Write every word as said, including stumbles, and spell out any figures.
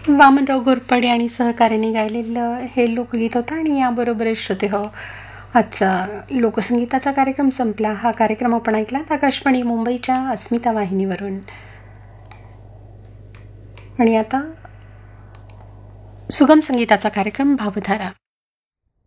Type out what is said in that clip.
वामनराव घोरपडे आणि सहकार्याने गायलेलं हे लोकगीत होतं. आणि याबरोबरच श्रोते हो, आजचा लोकसंगीताचा कार्यक्रम संपला. हा कार्यक्रम आपण ऐकलात आकाशवाणी मुंबईच्या अस्मिता वाहिनीवरून. आणि आता सुगम संगीताचा कार्यक्रम भावधारा.